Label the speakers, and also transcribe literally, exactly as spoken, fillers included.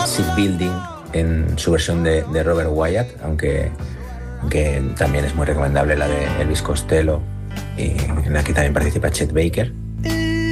Speaker 1: Sick Building en su versión de, de Robert Wyatt, aunque, aunque también es muy recomendable la de Elvis Costello, y en la que también participa Chet Baker.